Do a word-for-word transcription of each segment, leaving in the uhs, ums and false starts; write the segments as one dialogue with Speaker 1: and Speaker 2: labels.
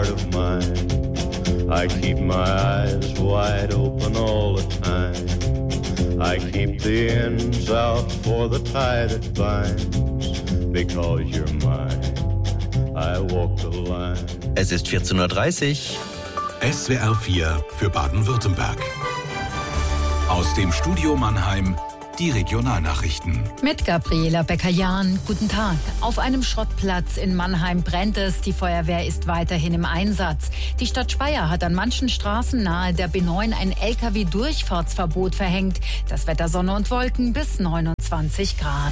Speaker 1: heart of mine. I keep my eyes wide open all the time. I keep the ends out for the tie that binds. Because you're mine, I walk the line.
Speaker 2: Es ist vierzehn Uhr dreißig.
Speaker 3: S W R vier für Baden-Württemberg. Aus dem Studio Mannheim die Regionalnachrichten.
Speaker 4: Mit Gabriela Becker-Jahn. Guten Tag. Auf einem Schrottplatz in Mannheim brennt es. Die Feuerwehr ist weiterhin im Einsatz. Die Stadt Speyer hat an manchen Straßen nahe der B neun ein L K W-Durchfahrtsverbot verhängt. Das Wetter Sonne und Wolken bis neunundzwanzig Grad.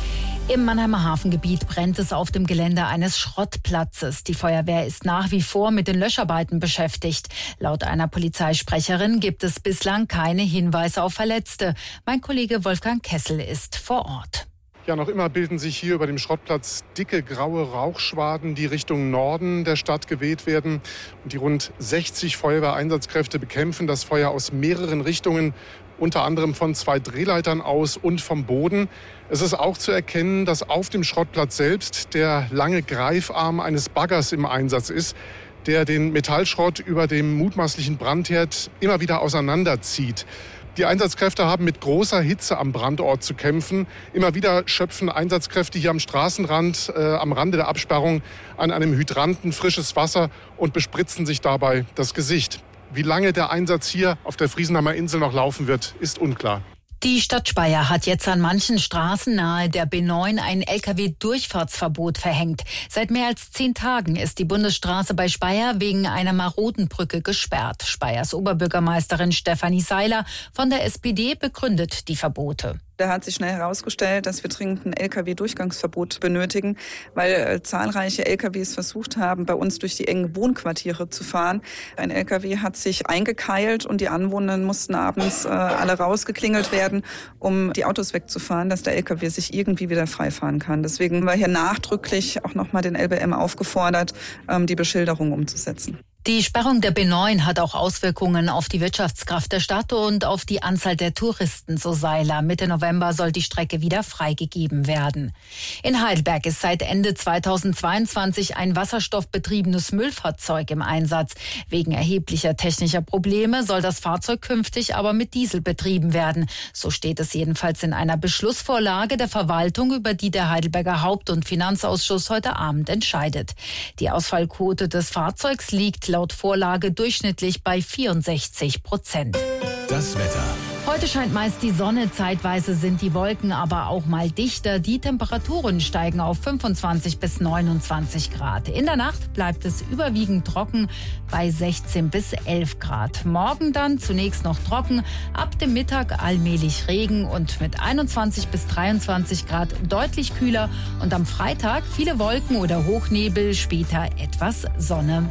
Speaker 4: Im Mannheimer Hafengebiet brennt es auf dem Gelände eines Schrottplatzes. Die Feuerwehr ist nach wie vor mit den Löscharbeiten beschäftigt. Laut einer Polizeisprecherin gibt es bislang keine Hinweise auf Verletzte. Mein Kollege Wolfgang Kessel ist vor Ort.
Speaker 5: Ja, noch immer bilden sich hier über dem Schrottplatz dicke graue Rauchschwaden, die Richtung Norden der Stadt geweht werden. Und die rund sechzig Feuerwehreinsatzkräfte bekämpfen das Feuer aus mehreren Richtungen, unter anderem von zwei Drehleitern aus und vom Boden. Es ist auch zu erkennen, dass auf dem Schrottplatz selbst der lange Greifarm eines Baggers im Einsatz ist, der den Metallschrott über dem mutmaßlichen Brandherd immer wieder auseinanderzieht. Die Einsatzkräfte haben mit großer Hitze am Brandort zu kämpfen. Immer wieder schöpfen Einsatzkräfte hier am Straßenrand, äh, am Rande der Absperrung, an einem Hydranten frisches Wasser und bespritzen sich dabei das Gesicht. Wie lange der Einsatz hier auf der Friesenheimer Insel noch laufen wird, ist unklar.
Speaker 4: Die Stadt Speyer hat jetzt an manchen Straßen nahe der B neun ein L K W-Durchfahrtsverbot verhängt. Seit mehr als zehn Tagen ist die Bundesstraße bei Speyer wegen einer maroden Brücke gesperrt. Speyers Oberbürgermeisterin Stefanie Seiler von der S P D begründet die Verbote.
Speaker 6: Da hat sich schnell herausgestellt, dass wir dringend ein L K W-Durchgangsverbot benötigen, weil äh, zahlreiche L K Ws versucht haben, bei uns durch die engen Wohnquartiere zu fahren. Ein L K W hat sich eingekeilt und die Anwohner mussten abends äh, alle rausgeklingelt werden, um die Autos wegzufahren, dass der L K W sich irgendwie wieder freifahren kann. Deswegen haben wir hier nachdrücklich auch nochmal den L B M aufgefordert, ähm, die Beschilderung umzusetzen.
Speaker 4: Die Sperrung der B neun hat auch Auswirkungen auf die Wirtschaftskraft der Stadt und auf die Anzahl der Touristen, so Seiler. Mitte November soll die Strecke wieder freigegeben werden. In Heidelberg ist seit Ende zweitausendzweiundzwanzig ein wasserstoffbetriebenes Müllfahrzeug im Einsatz. Wegen erheblicher technischer Probleme soll das Fahrzeug künftig aber mit Diesel betrieben werden. So steht es jedenfalls in einer Beschlussvorlage der Verwaltung, über die der Heidelberger Haupt- und Finanzausschuss heute Abend entscheidet. Die Ausfallquote des Fahrzeugs liegt laut Vorlage durchschnittlich bei vierundsechzig Prozent.
Speaker 3: Das Wetter.
Speaker 4: Heute scheint meist die Sonne, zeitweise sind die Wolken aber auch mal dichter. Die Temperaturen steigen auf fünfundzwanzig bis neunundzwanzig Grad. In der Nacht bleibt es überwiegend trocken bei sechzehn bis elf Grad. Morgen dann zunächst noch trocken, ab dem Mittag allmählich Regen und mit einundzwanzig bis dreiundzwanzig Grad deutlich kühler. Und am Freitag viele Wolken oder Hochnebel, später etwas Sonne.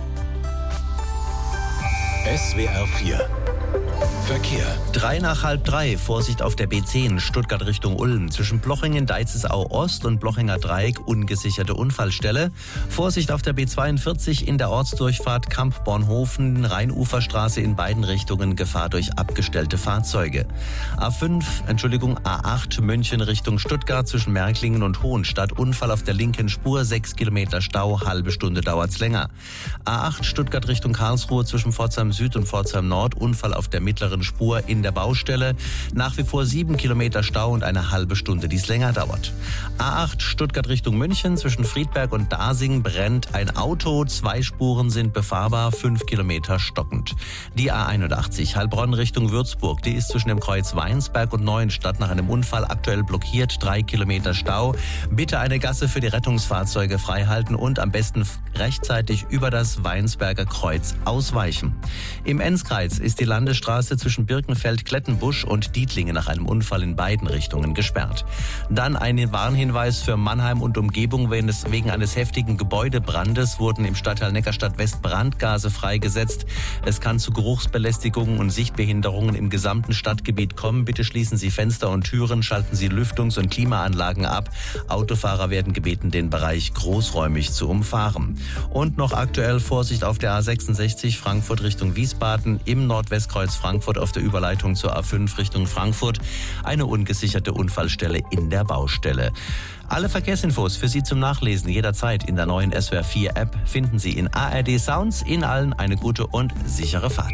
Speaker 3: S W R vier Verkehr.
Speaker 2: Drei nach halb drei. Vorsicht auf der B zehn, Stuttgart Richtung Ulm. Zwischen Blochingen, Deizesau Ost und Blochinger Dreieck ungesicherte Unfallstelle. Vorsicht auf der B zweiundvierzig in der Ortsdurchfahrt Kamp-Bornhofen, Rheinuferstraße in beiden Richtungen, Gefahr durch abgestellte Fahrzeuge. A fünf, Entschuldigung, A acht, München Richtung Stuttgart zwischen Märklingen und Hohenstadt. Unfall auf der linken Spur, sechs Kilometer Stau, halbe Stunde dauert's länger. A acht, Stuttgart Richtung Karlsruhe zwischen Pforzheim Süd und Pforzheim Nord. Unfall auf der mittleren Spur in der Baustelle. Nach wie vor sieben Kilometer Stau und eine halbe Stunde, die es länger dauert. A acht Stuttgart Richtung München. Zwischen Friedberg und Dasing brennt ein Auto. Zwei Spuren sind befahrbar, fünf Kilometer stockend. Die A einundachtzig Heilbronn Richtung Würzburg. Die ist zwischen dem Kreuz Weinsberg und Neuenstadt nach einem Unfall aktuell blockiert. Drei Kilometer Stau. Bitte eine Gasse für die Rettungsfahrzeuge freihalten und am besten rechtzeitig über das Weinsberger Kreuz ausweichen. Im Enzkreuz ist die Landesstraße zwischen Birkenfeld-Klettenbusch und Dietlinge nach einem Unfall in beiden Richtungen gesperrt. Dann ein Warnhinweis für Mannheim und Umgebung. Wegen eines heftigen Gebäudebrandes wurden im Stadtteil Neckarstadt West Brandgase freigesetzt. Es kann zu Geruchsbelästigungen und Sichtbehinderungen im gesamten Stadtgebiet kommen. Bitte schließen Sie Fenster und Türen, schalten Sie Lüftungs- und Klimaanlagen ab. Autofahrer werden gebeten, den Bereich großräumig zu umfahren. Und noch aktuell Vorsicht auf der A sechsundsechzig Frankfurt Richtung Wiesbaden im Nordwestkreuz Frankfurt Frankfurt auf der Überleitung zur A fünf Richtung Frankfurt. Eine ungesicherte Unfallstelle in der Baustelle. Alle Verkehrsinfos für Sie zum Nachlesen jederzeit in der neuen S W R vier App finden Sie in A R D Sounds. Ihnen allen eine gute und sichere Fahrt.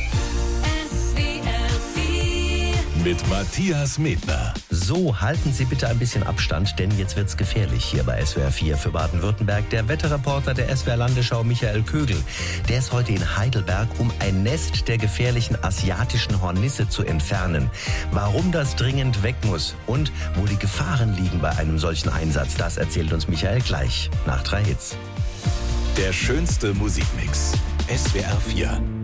Speaker 3: Mit Matthias Medner.
Speaker 2: So, halten Sie bitte ein bisschen Abstand, denn jetzt wird's gefährlich hier bei S W R vier für Baden-Württemberg. Der Wetterreporter der S W R Landesschau, Michael Kögel, der ist heute in Heidelberg, um ein Nest der gefährlichen asiatischen Hornisse zu entfernen. Warum das dringend weg muss und wo die Gefahren liegen bei einem solchen Einsatz, das erzählt uns Michael gleich nach drei Hits.
Speaker 3: Der schönste Musikmix. S W R vier.